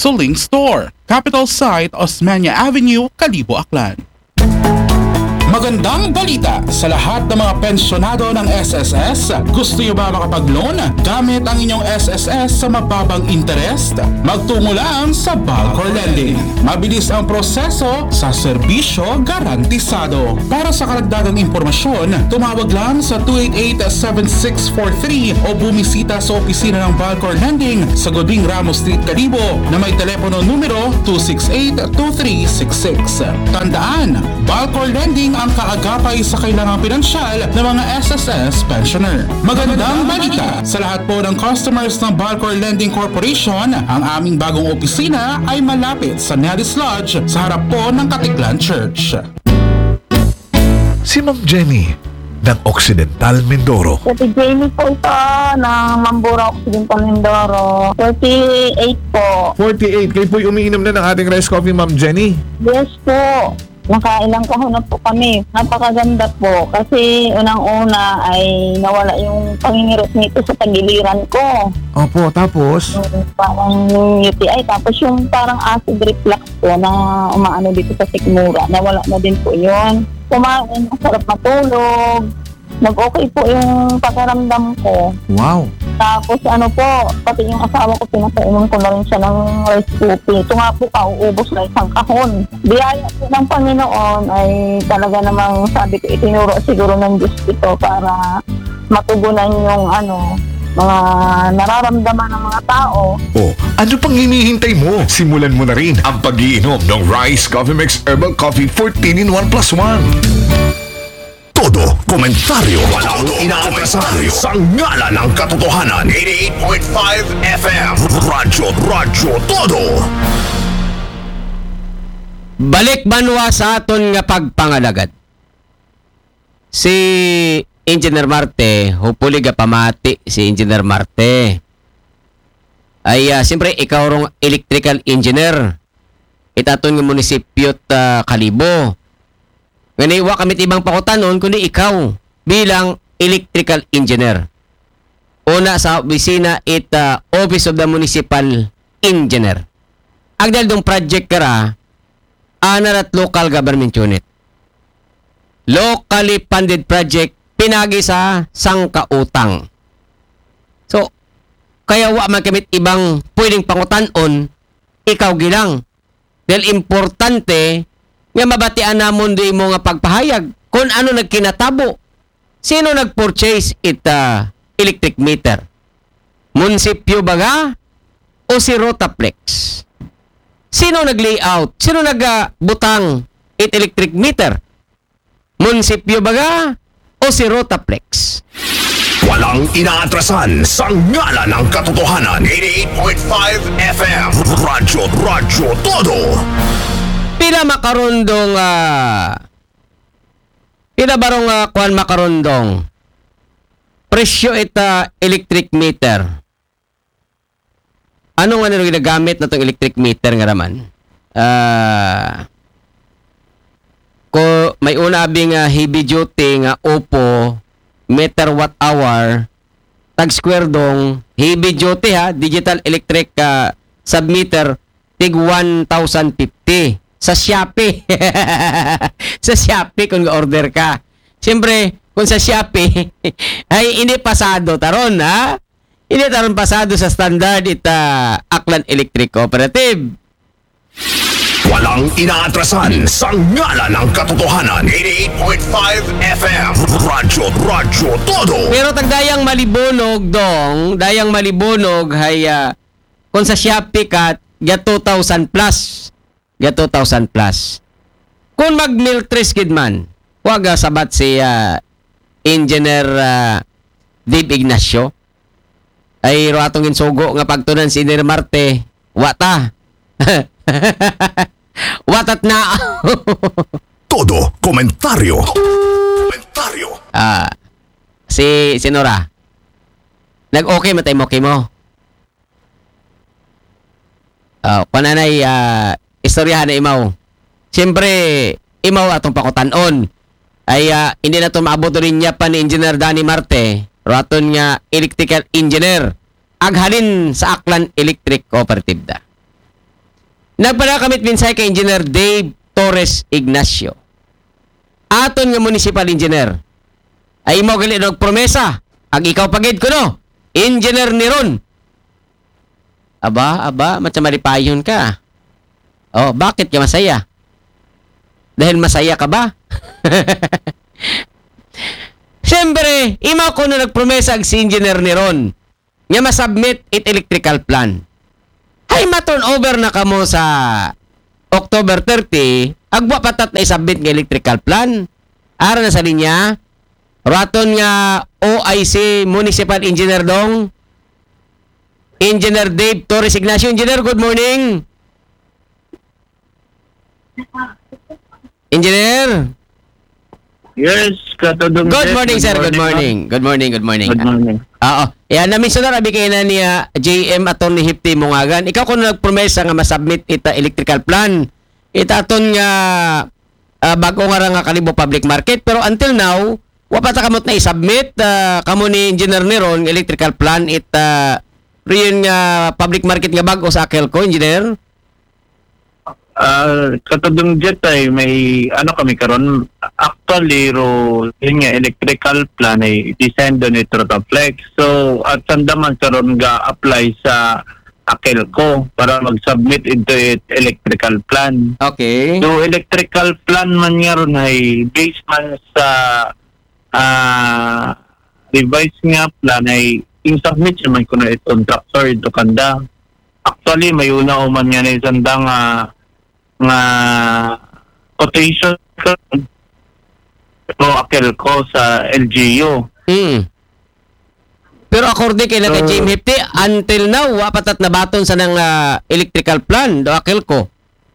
Suling Store, Capital Site, Osmeña Avenue, Kalibo, Aklan. Magandang balita sa lahat ng mga pensyonado ng SSS. Gusto niyo ba makapag-loan gamit ang inyong SSS sa mababang interest? Magtungo lang sa Balcor Lending. Mabilis ang proseso sa serbisyo garantisado. Para sa karagdagang impormasyon, tumawag lang sa 288-7643 o bumisita sa opisina ng Balcor Lending sa Goding Ramos Street, Kalibo na may telepono numero 268-2366. Tandaan, Balcor Lending ang kaagapay sa kailangang pinansyal ng mga SSS pensioner. Magandang balita sa lahat po ng customers ng Balcor Lending Corporation. Ang aming bagong opisina ay malapit sa Nellis Lodge sa harap po ng Katiklan Church. Si Ma'am Jenny ng Occidental Mindoro. Si Jamie po ito ng Mambura Occidental Mindoro. 48 po. 48. Kayo po'y umiinom na ng ating rice coffee, Ma'am Jenny. Yes po. Nakailang kahon na po kami. Napakaganda po kasi unang-una ay nawala yung pangingirot nito sa tagiliran ko. Opo, tapos? Yung parang UTI. Tapos yung parang acid reflux po na umaano dito sa sikmura. Nawala na din po yun. Kumain, masarap matulog. Nag-okay po yung pakiramdam ko. Wow. Tapos ano po, pati yung asawa ko, pinapainom ko na rin siya ng rice coffee. Ito nga po, kauubos na isang kahon. Biyaya po ng Panginoon ay talaga namang sabi ko, itinuro siguro ng Diyos ito para matugunan yung mga nararamdaman ng mga tao. Oh, ano pang hinihintay mo? Simulan mo na rin ang pag-iinom ng Rice Coffee Mix Herbal Coffee 14 in 1 plus 1. Todo komentaryo walang inaatrasan sa ngalan ng katotohanan. 88.5 FM Radyo Todo. Balik banwa sa aton nga pagpangalagad. Si Engineer Marte, hopefully ga pamati si Engineer Marte. Ay siyempre ikaw rong electrical engineer. Itaton nga munisipyo Kalibo. Ganiwa kami ibang pakutanon kundi ikaw bilang electrical engineer. Una sa opisina Office of the Municipal Engineer. Agdal dong project kara anar at local government unit. Locally funded project pinagi sa sangkautang. So, kaya wa man kami ibang pwedeng pangutanon, ikaw gilang. Dahil importante nga mabatian namon di mo nga pagpahayag kung ano nagkinatabo. Sino nag-purchase electric meter? Munisipyo baga o si Rotaplex? Sino nag-layout? Sino nagbutang electric meter? Munisipyo baga o si Rotaplex? Walang inaatrasan sa ngalan ng katotohanan. 88.5 FM Radyo Todo. Pila makarundong pila barong kuan makarundong presyo ita electric meter. Ano nga nilo ginagamit na tong electric meter nga raman? Ko may una abing heavy duty nga Oppo meter watt hour tag square dong heavy duty digital electric submeter tig 1,050 sa Shopee. Sa Shopee kung order ka. Siyempre, kung sa Shopee ay hindi pasado taron Hindi taron pasado sa standard Aklan Electric Cooperative. Walang inaatrasan sa ngalan ng katotohanan. 88.5 FM Radyo Todo. Pero dayang malibunog dayang malibunog hay kung sa Shopee ka 2,000 plus. 2,000 plus. Kung mag-milk trace kid man, huwag sabat si Engineer Dave Ignacio. Ay ratong insugo nga pagtunan si Engineer Marte, wata. Watat na. Todo komentaryo. Si Nora. Nag-okay matay mo kay mo. Pananay istoryahan na imaw. Siyempre, imaw atong pakutanon. Ay hindi na ito maabot rin niya pa ni Engineer Danny Marte. Raton nga electrical engineer. Aghalin sa Aklan Electric Cooperative da. Nagpada kamit minsay kay Engineer Dave Torres Ignacio. Aton nga municipal engineer. Ay mo gali promesa. Ang ikaw pagid ko no. Engineer ni Ron. Aba, macam malipayon ka. Oh, bakit ka masaya? Dahil masaya ka ba? Siyempre, imaw ko na nagpromesa ang si engineer ni Ron nga masubmit it electrical plan. Ay ma-turn over na kamo sa October 30, agwa patat na isubmit nga electrical plan. Ara na sa linya, raton nga OIC Municipal Engineer dong, Engineer Dave Torres Ignacio. Engineer, good morning. Engineer. Yes, katulong. Good morning, sir. Good morning. Good morning. Good morning. Oo. Yan, namiso na rabi kayo na niya JM Attorney Hipti Mungagan. Ikaw kung nagpromesa nga masubmit ita electrical plan. Ita aton nga bago nga nga kalibo public market. Pero until now, wapata kamot na isubmit kamo ni Engineer Neron electrical plan riyon nga public market nga bago sa Akelco, Engineer. Katulong jet ay may kami karon actually yun nga electrical plan ay design do ni Trotaflex. So at sandaman karon ga apply sa Akelco para mag-submit into it electrical plan. Okay. So electrical plan man nga ron ay based man sa revised nga plan ay in-submit siya man kuno it contractor ito kanda. Actually may una o man nga na isanda nga quotation ko Akelco sa LGU. Pero according kay Lata JM Hipti, until now, wapatat na baton sa ng electrical plan do Akelco.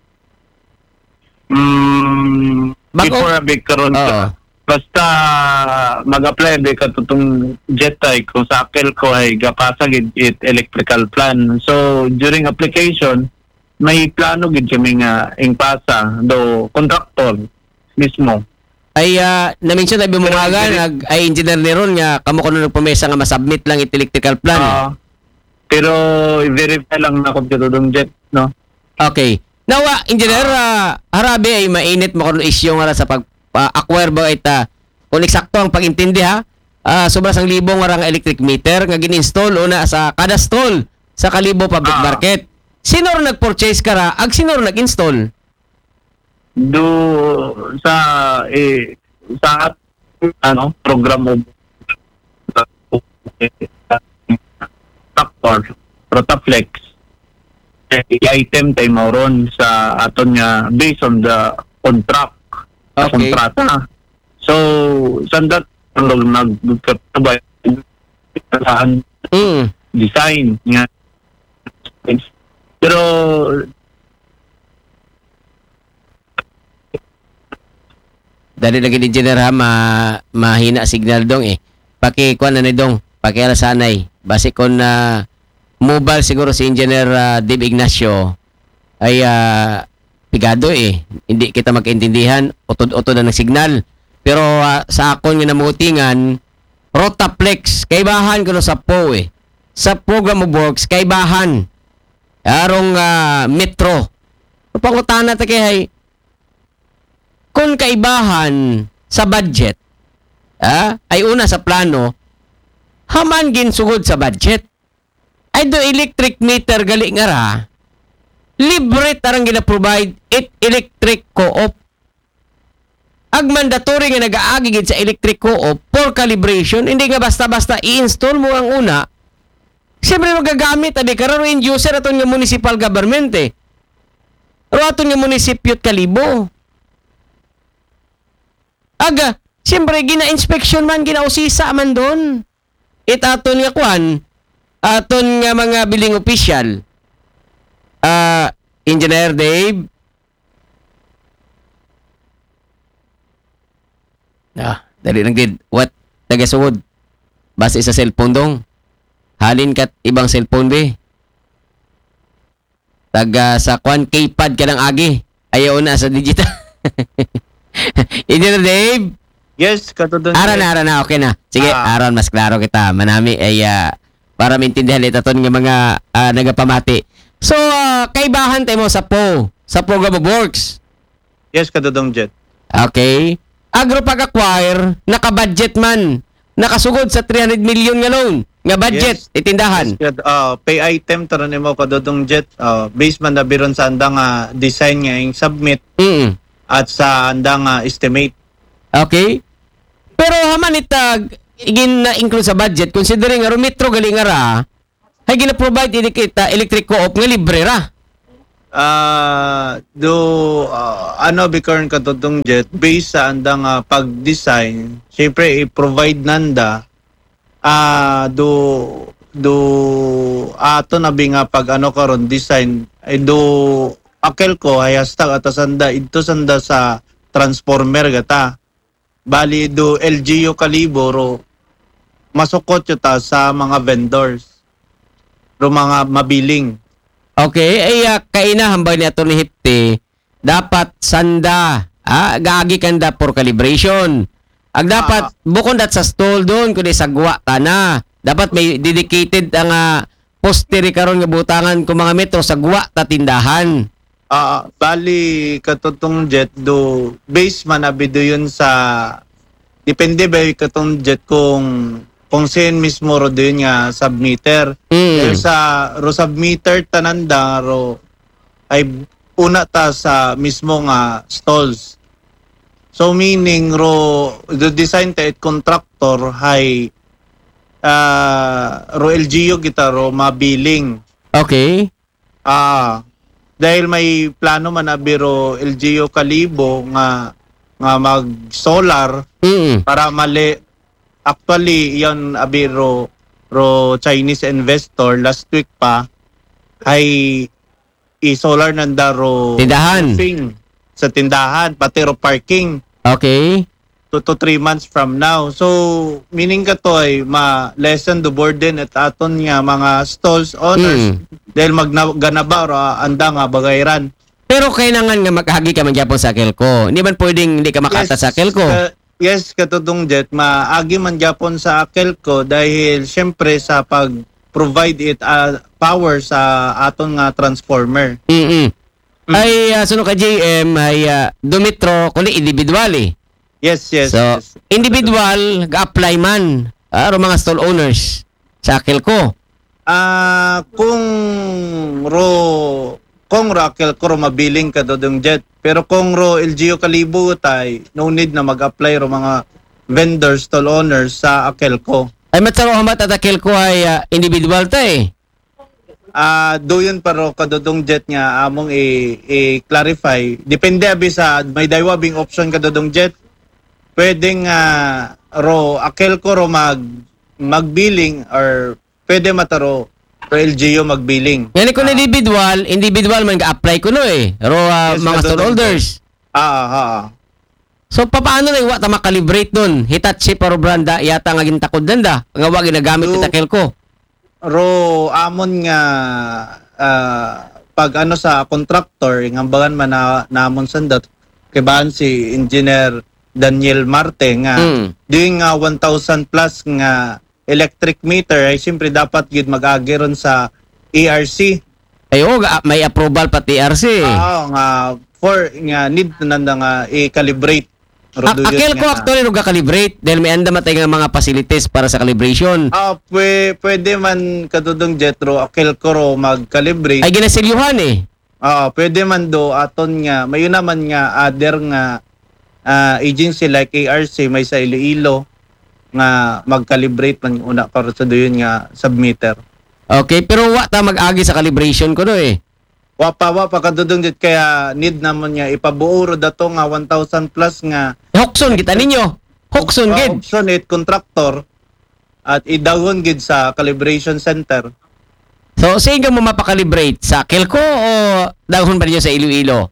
Before a big karon basta mag-apply di ka tutong jet ay kung sa Akelco ay gapasagid it electrical plan. So during application may plano gid kami nga ingpasa do contractor mismo. Ay na-mention na bimungagan ay engineer ni Ron nga kamo kuno nagpumesa nga masubmit lang it electrical plan. Pero i-verify lang na kung tutong jet, no? Okay. Nawa engineer harabi ay mainit mo kuno issue nga sa pag acquire ba ita kung eksakto ang pag-intindi ha. Sobra sang libong nga electric meter nga gin-install una sa kada stall sa Kalibo Public Market. Sino rin nag-purchase ka ra? Ag sino rin nag-install? Do sa program of factor Protaflex i-item tayo mo ron sa aton nga based on the contract kontrata. So sandat nagkatubay design nga. Pero dali lagi engineer ha mahina signal dong Paki-kuan na ni dong, paki-alasanay. Base kon na mobile siguro si Engineer Dave Ignacio ay pigado Hindi kita magkaintindihan, utod-utod na ng signal. Pero sa akon nga namutingan, Rotaplex, kaibahan ko sa PO Sa program of works, kaibahan. Arong metro. Pangutana ta kay kung kaibahan sa budget, ay una sa plano, haman ginsugod sa budget. Ay do electric meter gali nga ra, libre tarang gina-provide it electric co-op. Ag mandatory nga nag-aagi gid sa electric co-op for calibration, hindi nga basta-basta i-install mo ang una. Siyempre magagamit, abi karon end user aton nga municipal government Pero aton nga munisipyot Kalibo. Aga, siyempre gina-inspection man, gina-usisa man doon. It aton nga kwan, aton nga mga billing official. Engineer Dave. Dali lang din. What? Tagasugod. Base sa cellphone dong. Halin kat ibang cellphone be. Sa kwan keypad ka lang agi. Ayaw na sa digital. Engineer Dave. yes, katulad. Aran na. Okay na. Sige, aron mas klaro kita. Manami ay para maintindihan ito nga mga nagapamati. So, kaibahan tayo mo sa Program of Works. Yes, kadudong Jet. Okay. Agro pag-acquire, naka-budget man. Nakasugod sa 300 million nga loan. Nga budget, Yes. itindahan. Pay item taron mo kadudong Jet. Based man na biron sa andang design nga yung submit Mm. at sa andang estimate. Okay. Pero haman itag, na-include sa budget, considering nga Metro gali nga ra, ay gina-provide ini kita electric co-op nga libre ra. Bikaron kadudong Jet, based sa andang pag-design, syempre i-provide nanda ato na nga pag karon design akel ko ay hastag atasanda ito sanda sa transformer gata bali LGU kalibro masukot yun ta sa mga vendors mga mabiling. Okay, ay kainahambay ni ato ni Hipti, dapat sanda, gaagi kanda for calibration. Ang dapat, bukod at sa stall doon, kundi sa guwa ta na. Dapat may dedicated ang posteri karon nga butangan kung mga metro sa guwa ta tindahan. Bali katutong Jet base man abido yun sa depende ba katong Jet kung sin mismo ro din nga submeter. Dahil sa submeter tananda ay una ta sa mismo nga stalls. So meaning the design ta it contractor hay LGU kita mabiling. Okay. Dahil may plano man abiro LGU kalibo nga mag solar para mali. Actually, yon abiro Chinese investor last week pa ay i-solar nanda tindahan. Sa tindahan, pati parking. Okay. 2 to 3 months from now. So, meaning ka to ay ma-lessen the burden at aton nga mga stalls owners dahil ganaba anda nga bagayran. Pero kailangan nga maghagi ka magyapon sa Kelco. Hindi man pwedeng hindi ka makata sa Kelco. Yes, katutong Jet, maagi man gyapon sa Kelco dahil syempre sa pag-provide it power sa aton nga transformer. Ay sunod ka JM ay Dumitro kundi individual eh. Yes. So, yes. individual ga-apply man mga stall owners sa Kelco. Kung Raquel ko mabiling ka dodong Jet. Pero kung LGU kalibo tay, no need na mag-apply mga vendors, stall owners sa Akelco. Ay matsaro hamat at Kelco ay individual ta eh. Doon pero kadodong Jet nga among i-clarify. Depende abi sa may daywabing option kadodong Jet. Pwedeng Akelco mag-billing or pwede mataro LGU mag-billing. Yan kung individual man ga-apply ko no eh. Yes, mga stallholders. So paano na iwa ta makalibrate nun? Hitachi paro branda yata nga gintakod nanda. Nga wa ginagamit kita Kelco. Amon nga pag sa contractor ngambangan man namon sandat kibahan si Engineer Daniel Marte nga doing 1,000 plus nga electric meter ay siyempre dapat gid mag-agi ron sa ERC. May approval pati ERC. Nga need nanda nga i-calibrate. Kelco actually ro ga-calibrate dahil may anda matay nga mga facilities para sa calibration. Pwede man kadudong Jetro Kelco mag-calibrate. Ay ginasilyuhan eh. Pwede man aton nga mayon naman nga other nga agency like ERC may sa Iloilo nga mag-calibrate man una para sa doon nga submeter. Okay, pero wa ta mag-agi sa calibration ko no eh. Wa pa kadudong Jet kaya need naman nga ipabuo dato nga 1,000 plus nga Hokson kita ninyo. Hokson gid. Hokson it contractor at idawon gid sa calibration center. So, saan ka mo mapakalibrate? Sa Kelco o dahon ba niyo sa Iloilo?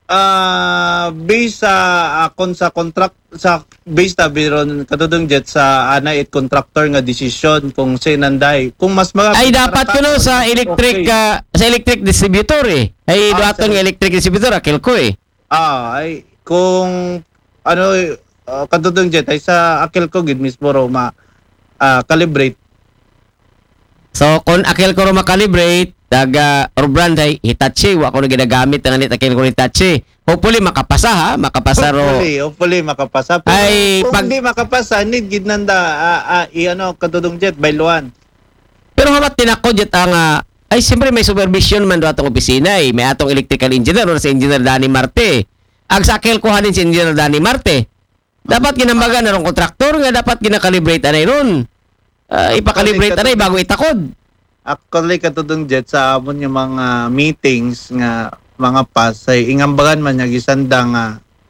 Based sa contract sa based na biron kadudong Jet sa it contractor nga desisyon kung sinanday kung mas ay dapat kuno sa electric sa electric distributor eh ay daton nga electric distributor Kelco eh ay kung kadudong Jet ay sa Kelco gid mismo calibrate. So kung Kelco ro makalibrate taga or brand ay Hitachi, wa ko na ginagamit ang anit akil ko ni Hitachi. Hopefully makapasa ha, makapasa ro. Hopefully makapasa. Pero Ay, kung pag- hindi makapasa, need gid nanda katudong jet by luan. Pero hamat tinako jet ang ay siyempre may supervision man do atong opisina eh. May atong electrical engineer or si Engineer Danny Marte. Ag sa akil ko halin si Engineer Danny Marte. Dapat ginambaga na rong kontraktor nga dapat ginakalibrate anay ron. Ipakalibrate anay bago itakod. Actually, katudong jet sa amon yung mga meetings nga mga pass ay ingambagan man niya gisanda nga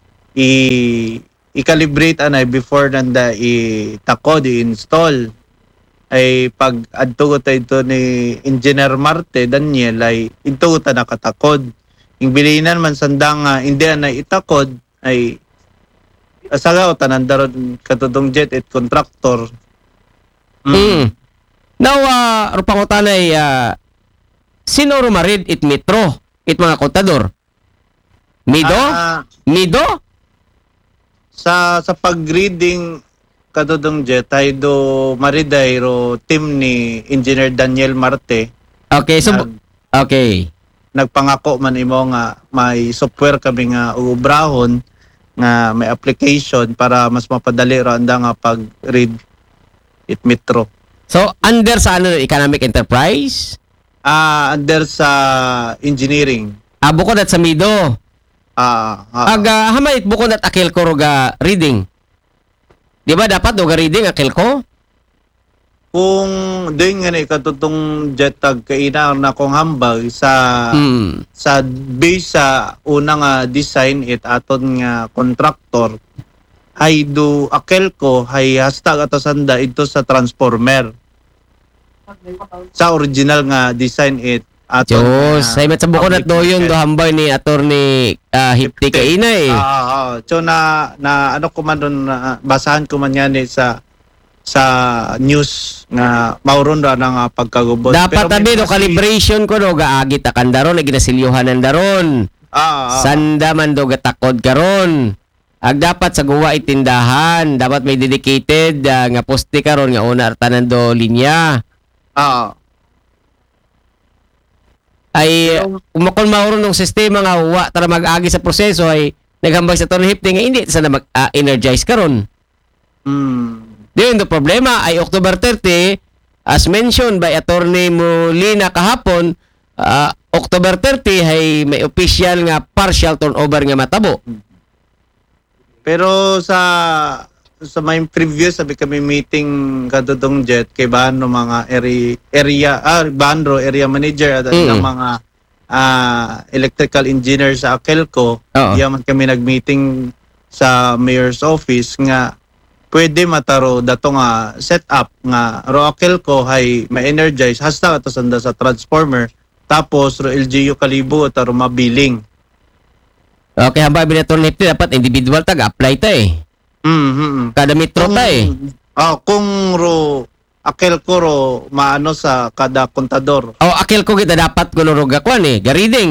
i-calibrate anay before nanda itakod, i-install. Ay pag adto tayo ito ni Engineer Marte Daniel ay ito ta nakatakod. Yung bilinan man sanda nga hindi na itakod ay asaga o tanandaron katudong jet at contractor. Mm. Now, rupangutanay, sino rumarid it metro? It mga kontador? Mido? Mido? Sa pag-reading katudong jet ay do mariday ro team ni Engineer Daniel Marte. Okay, so, Nag- okay. Nagpangako man imo nga may software kami nga uubrahon nga may application para mas mapadali ro anda nga pag-read it metro. So, under sa ano, economic enterprise? Under sa engineering. Bukod at sa Mido. Hamay, bukod at akil ko roga reading. Di ba dapat roga reading akil ko? Kung doon nga ni katutong jet tag kaina na kong hambag sa sa base sa unang design it aton nga contractor ay do akel ko ay hashtag ato sanda ito sa transformer sa original nga design it aton Diyos, ay sa bukod at doyon do hambay ni attorney Hipti kaina eh. So na ano ko man doon basahan ko man yan sa news nga mauron ra nga pagkagubot. Dapat tabi no calibration ko no gaagit akan daron ay ginasilyuhan daron. Sanda man do gatakod karon. Ag dapat sa guwa itindahan, dapat may dedicated nga poste karon nga una tanan do linya. Ay umakon mauron ng sistema nga wa tara mag-agi sa proseso ay naghambay sa Attorney Hipti nga hindi sa mag-energize karon. Diyon the problema ay October 30 as mentioned by Attorney Molina kahapon, October 30 ay may official nga partial turnover nga matabo. Pero sa may previous sabi kami meeting kadudong jet kay Bano mga Bandro area manager at ng mga electrical engineer sa Akelco. Yaman kami nagmeeting sa mayor's office nga pwede mataro dato nga setup nga ro Akelco hay ma-energize hasta ato sanda sa transformer tapos ro LGU Kalibo taro mabiling. Okay, hambay binator nito dapat individual tag apply ta eh. Kada metro ta eh. Kung ro Akelco ro maano sa kada kontador. Akelco kita dapat kuno ro gakwan eh, gariding.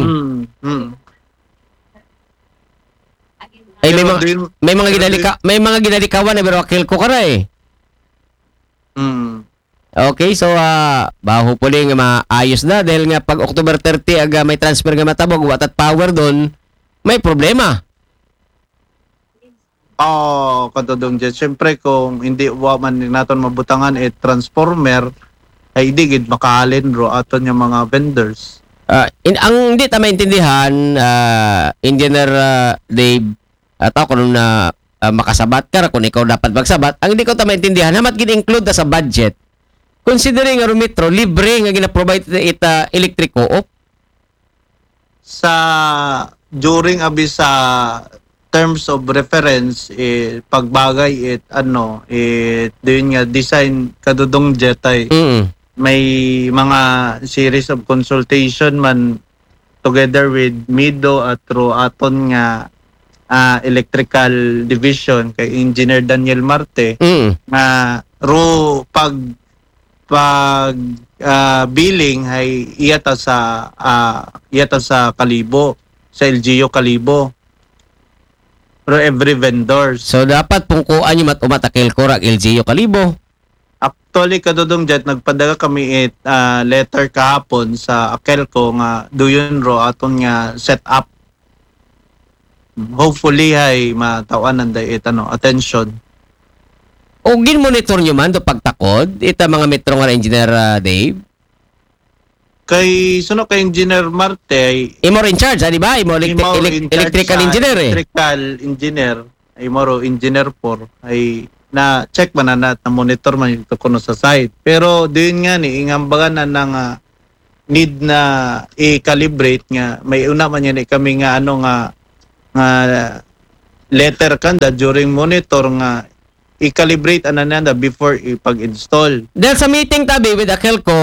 Ay may mga ginalikawan na pero Akelco kara eh. Okay, so hopefully nga maayos na dahil nga pag October 30 aga may transfer nga matabog watat power doon, may problema. Katudong jet. Siyempre kung hindi man natin mabutangan transformer ay digid makahalin ro aton yung mga vendors. Ang hindi ta maintindihan, Engineer Dave, ataw kung na makasabat ka kung ikaw dapat magsabat, ang hindi ko ta maintindihan, hamat gin-include ta sa budget. Considering nga Metro, libre nga gina-provide ita electric co-op. During sa terms of reference pagbagay doon nga design kadudong jet ay may mga series of consultation man together with Mido at ro aton nga electrical division kay Engineer Daniel Marte ro pag billing ay iyata sa Kalibo sa LGU Kalibo every vendors. So dapat pungkuan yung umatakil ko rag LGU Kalibo. actually kadudong jet nagpadaga kami letter kahapon sa Akelco nga duyon ro aton nga set up. Hopefully ay matawanan da attention. O gin-monitor nyo man do pagtakod ita mga metro nga engineer Dave? Kay suno kay Engineer Marte ay Imo in charge, di ba? Imo electrical engineer eh. Electrical engineer ay moro engineer 4 ay na check man na monitor man ito kuno sa site. Pero diyon nga ni ingambagan na nga need na i-calibrate nga may una man yan kami nga nga letter kanda during monitor nga i-calibrate ananda before ipag-install. Dahil sa meeting tabi with Akelco,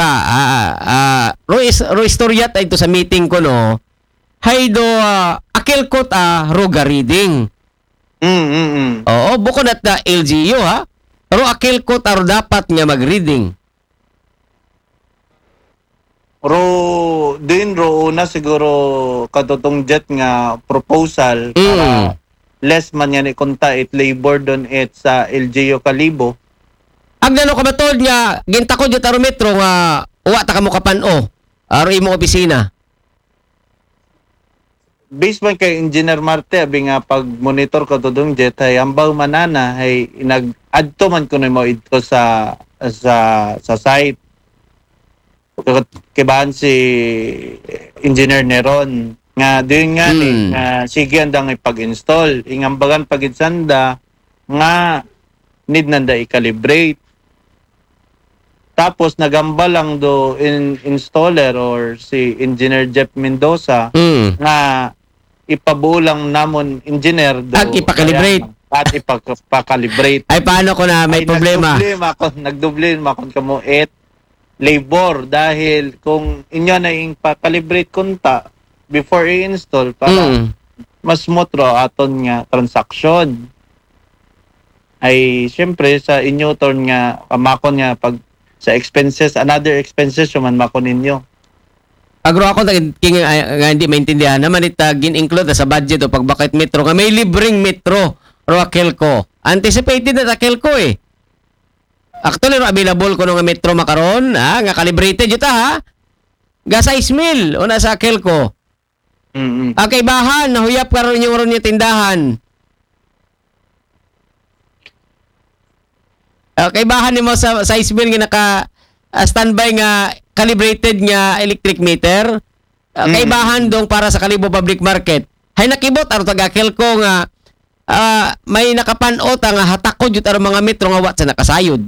ro istorya ito sa meeting ko no. Hay do Akelco roga reading. Oo, bukod at LGU ha. Pero Akelco ro dapat nga mag-reading. Din una siguro katutong jet nga proposal para less man yan ikunta it labor don it sa LGU Kalibo. Ang gano ka matod nga gintakod yung tarometro nga uwa ta ka mo kapano aro imong opisina. Based man kay Engineer Marte abi nga pag monitor katutong jet ay ambaw manana ay nag-adto man kuno mo ito sa site. Kibahan si Engineer Neron nga doon nga ni sige andang ipag-install ingambagan pagidsanda nga need nanda i-calibrate tapos nagamba lang do installer or si Engineer Jeff Mendoza nga ipabulang namon engineer do at ipakalibrate ay paano ko na may problema nagdoblema kon kamo labor dahil kung inyo na ipakalibrate kunta before i-install para mas smooth aton nga transaction ay syempre sa inyo ton nga kamakon nga pag sa expenses another expenses man makon ninyo agro ako nga hindi maintindihan naman ita gin-include sa budget o pagbakit metro nga may libreng metro ro Akelco anticipated na Akelco eh actually available ko nga metro makaron nga calibrated yuta ha ga 6,000 una sa Akelco. Kaibahan, nahuyap ka rin yung tindahan. Kaibahan ni mo sa 6,000 nga naka-standby nga calibrated nga electric meter. Kaibahan dong para sa Kalibo Public Market. Hay nakibot, aro taga-Akelco nga may nakapanot nga hatakod yung aro mga metro nga wat sa nakasayod.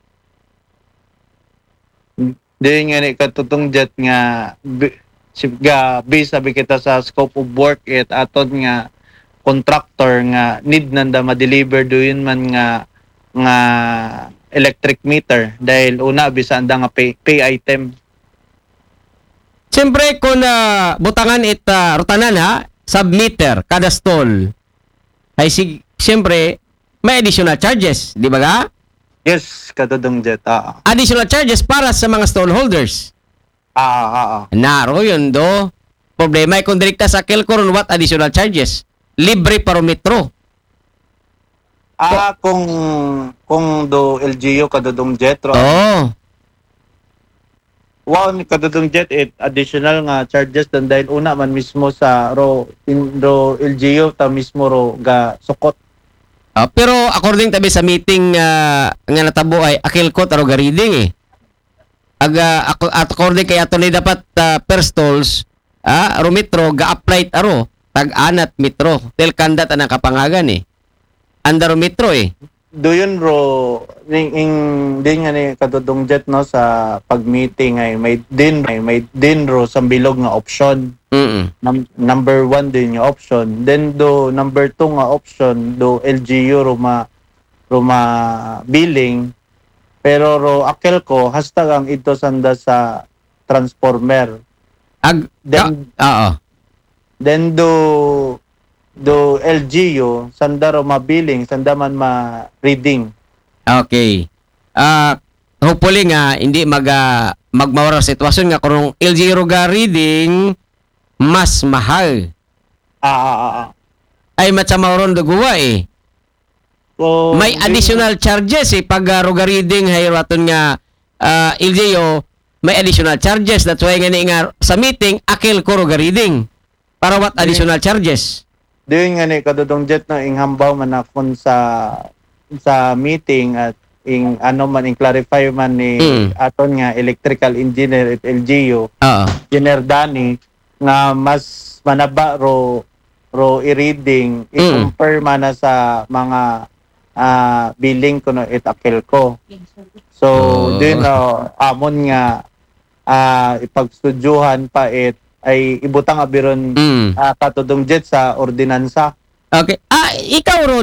Diyan nga ni katutong jet nga based sabi kita sa scope of work aton nga contractor nga need nanda ma-deliver doon man nga electric meter dahil una bisa anda nga pay item. Siyempre kung butangan rutanan ha submeter kada stall ay siyempre may additional charges, di ba ga? Yes, katutong jet. Additional charges para sa mga stallholders. Naro yun do. Problema ay kung direkta sa Akelco ron what additional charges? Libre parometro. Kung do LGU kadudong jet ro. Wow, ni kadudong jet additional nga charges dan dahil una man mismo sa LGU ta mismo ro ga sukot. Pero according tabi sa meeting nga natabo ay Akelco taro ga reading eh. According kay ato ni dapat per stalls aro metro ga-apply aro tag-anat metro tel kandat anang kapangagan eh andaro metro eh doyon ro din nga ni kadudong jet no sa pag-meeting ay may din ro sa bilog nga option number 1 din yung option then do number 2 nga option do LGU roma billing pero ro Akelco hashtag ang ito sanda sa transformer. Then do LGU sanda ro mabiling sanda man ma-reading. Okay. Hopefully nga hindi magmawara sitwasyon nga kung LGU ro ga reading mas mahal. Ay matsamawron do guwa eh. May additional charges pag rogariding hay raton nga LGU, may additional charges. That's why nga sa meeting akil ko rogariding. Para what additional charges? Doon nga ni kadudong jet na inghambaw man akon sa meeting at ing clarify man ni aton nga electrical engineer at LGU. Engineer Danny nga mas manaba ro i-reading i-compare man na sa mga billing ko no itakil ko. So din amon nga ipagstudyuhan pa ay ibutang abiron katudong jet sa ordinansa. Okay. Ikaw ro